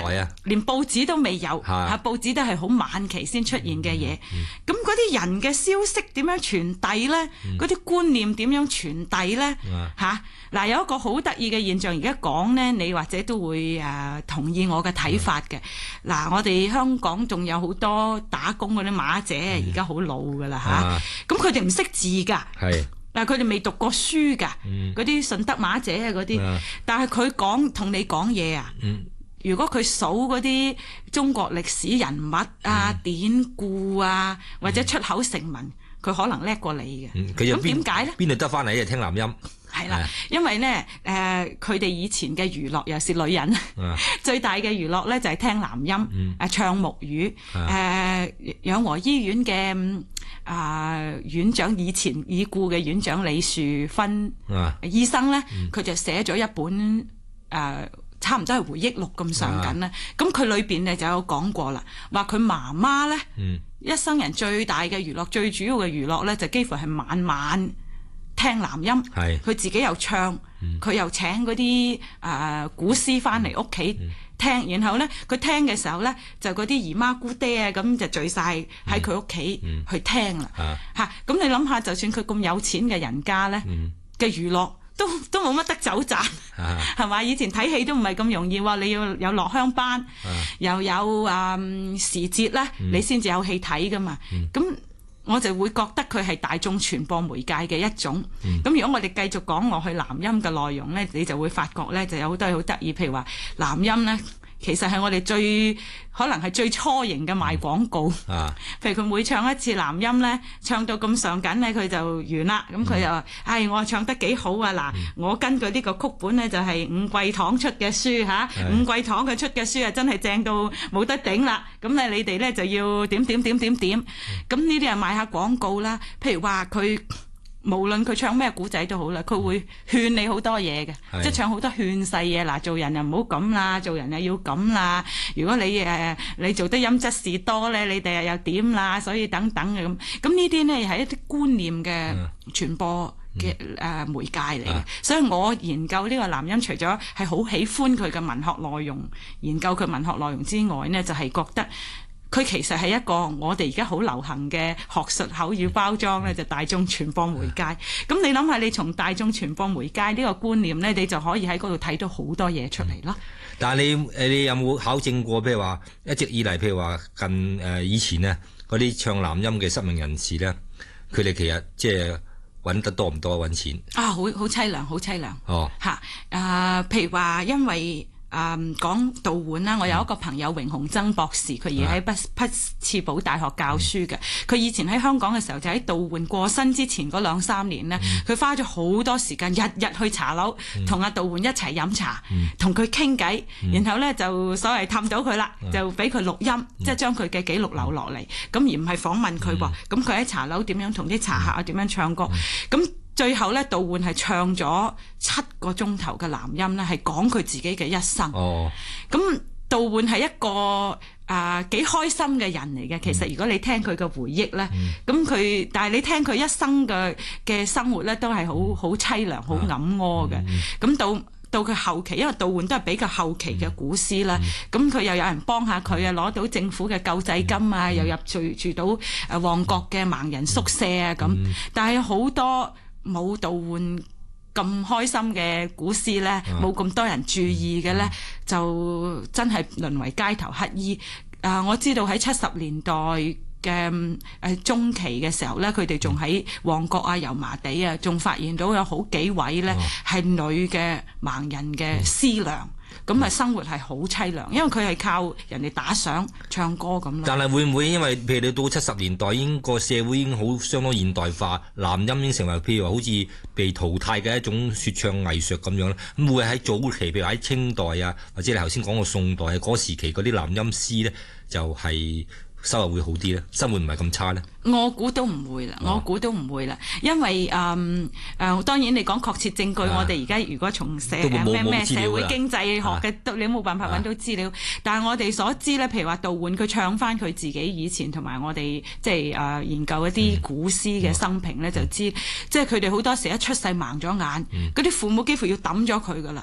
代啊， 連報紙都未有嚇，報紙都係好晚期先出現嘅嘢。咁嗰啲人嘅消息點樣傳遞咧？嗰啲觀念點樣傳遞咧？嚇嗱，有一個好得意嘅現象，而家講咧，你或者都會同意我嘅睇法嘅。嗱，我哋香港仲有好多打工嗰啲馬姐，而家好老噶啦嚇，咁佢哋唔識字㗎。嗱，佢哋未讀過書㗎，嗰啲順德馬姐啊嗰啲，但係佢同你講嘢啊。如果佢數嗰啲中國歷史人物啊、典故啊，或者出口成文，佢可能叻過你嘅。咁點解咧？ 邊度得翻嚟？聽南音。 係啦，因為咧佢哋以前嘅娛樂又是女人，最大嘅娛樂咧就係聽南音，唱木魚。養和醫院嘅院長以前已故嘅院長李樹芬醫生咧，佢就寫咗一本差唔多係回憶錄咁上緊啦。咁佢裏邊咧就有講過啦，話佢媽媽咧一生人最大嘅娛樂、最主要嘅娛樂咧就幾乎係晚晚聽南音，佢自己又唱，佢又請嗰啲古詩翻嚟屋企聽，然後咧佢聽嘅時候咧就嗰啲姨媽姑爹啊咁就聚晒喺佢屋企去聽啦嚇。咁你諗下，就算佢咁有錢嘅人家咧嘅娛樂都冇乜得走賺，係嘛？以前睇戲都唔係咁容易喎，你要有落鄉班，又有時節咧，你先至有戲睇噶嘛。咁我就會覺得佢係大眾傳播媒介嘅一種。咁如果我哋繼續講落去南音嘅內容咧，你就會發覺咧就有好多好得意，譬如話南音咧，其實係我哋可能係最初型嘅賣廣告。譬如佢每唱一次南音咧，唱到咁上緊咧，佢就完啦。咁佢就話：我唱得幾好啊！嗱，我根據呢個曲本咧，就係伍桂堂出嘅書嚇，伍桂堂佢出嘅書啊，真係正到冇得頂啦。咁咧，你哋咧就要點。咁呢啲係賣下廣告啦。譬如話佢。無論佢唱咩古仔都好啦，佢會勸你好多嘢嘅，即係唱好多勸世嘢。嗱，做人又唔好咁啦，做人又要咁啦。如果你做得陰質事多咧，你哋又點啦？所以等等嘅咁。咁呢啲咧係一啲觀念嘅傳播嘅媒介嚟嘅。所以我研究呢個南音，除咗係好喜歡佢嘅文學內容，研究佢文學內容之外呢，就係覺得。佢其實係一個我哋而家好流行嘅學術口語包裝咧，就大眾傳播媒介。咁你諗下，你從大眾傳播媒介呢個觀念咧，你就可以喺嗰度睇到好多嘢出嚟咯。 但係你有冇考證過？譬如話一直以嚟，譬如話以前呢嗰啲唱南音嘅失明人士咧，佢哋其實即係揾得多唔多揾錢？好凄涼，好凄涼。譬如話因為。講導喚啦，我有一個朋友榮鴻曾博士，佢而喺匹茲堡大學教書嘅。佢以前喺香港嘅時候，就喺導喚過身之前嗰2-3年呢，佢花咗好多時間，日日去茶樓同阿導喚一齊飲茶，同佢傾偈，然後咧就所謂氹到佢啦，就俾佢錄音，即係將佢嘅記錄留落嚟，咁而唔係訪問佢噃。咁佢喺茶樓點樣同啲茶客啊點樣唱歌，咁。最後咧，導喚係唱咗7個鐘頭嘅南音咧，係講佢自己嘅一生。咁導喚係一個幾開心嘅人嚟嘅。其實如果你聽佢嘅回憶咧，咁但係你聽佢一生嘅生活咧，都係好凄涼、好黯哀嘅。咁到佢後期，因為導喚都係比較後期嘅古詩啦，咁佢又有人幫下佢啊，攞到政府嘅救濟金啊，又住到旺角嘅盲人宿舍啊咁。但係好多冇導喚咁開心嘅古詩咧，冇咁多人注意嘅咧，就真係淪為街頭乞衣。我知道喺70年代嘅中期嘅時候咧，佢哋仲喺旺角啊、油麻地啊，仲發現到有好幾位咧係女嘅盲人嘅師娘。咁啊，生活係好凄涼，因為佢係靠人哋打賞、唱歌咁咯。但係會唔會因為譬如你到70年代，已經個社會已經好相當現代化，南音已經成為譬如話好似被淘汰嘅一種說唱藝術咁樣咧？咁會喺早期，譬如喺清代啊，或者你頭先講過宋代嗰時期嗰啲南音詩咧，就係收入會好啲咧，生活唔係咁差咧？我估都唔會啦，因為當然你講確切證據，我哋而家如果從社會經濟學嘅，你冇辦法揾到資料。但係我哋所知咧，譬如話導喚佢唱翻佢自己以前同埋我哋即係研究一啲古詩嘅生平咧，就知即係佢哋好多時一出世盲咗眼，嗰啲父母幾乎要抌咗佢噶啦。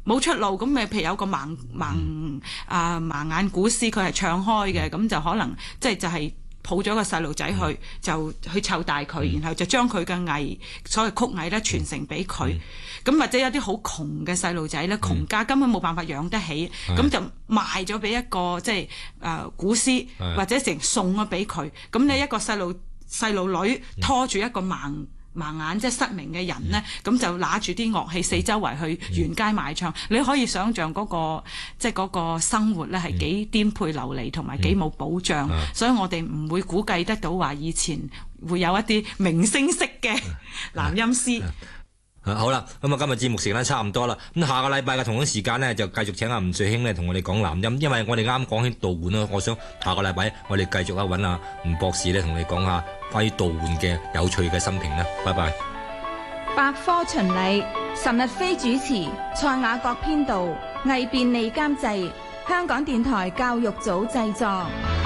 冇出路，咁咪譬如有個盲眼古詩，佢係唱開嘅，咁就可能即係就係抱咗個細路仔去，就去湊大佢，然後就將佢嘅藝，所謂曲藝咧傳承俾佢。咁或者有啲好窮嘅細路仔咧，窮家根本冇辦法養得起，咁就賣咗俾一個即係古詩，或者成送咗俾佢。咁你一個細路女拖住一個盲眼即係失明嘅人呢，咁就拿住啲樂器四周圍去沿街賣唱。你可以想象嗰個即係嗰個生活咧係幾顛沛流離同埋幾冇保障，所以我哋唔會估計得到話以前會有一啲明星式嘅南音詩。 好啦，咁啊今日節目時間差唔多啦，咁下個禮拜嘅同樣時間呢，就繼續請阿吳瑞卿咧同我哋講南音，因為我哋啱講起杜煥啦，我想下個禮拜我哋繼續揾阿吳博士咧同你講下關於杜煥嘅有趣嘅生平啦，拜拜。 百科巡禮，岑日飛主持，蔡雅閣編導，魏便利監製，香港電台教育組製作。